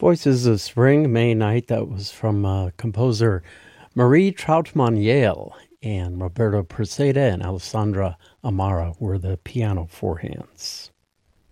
Voices of Spring, May Night, that was from composer Marie Trautmann-Yale, and Roberto Preseda and Alessandra Amara were the piano four hands.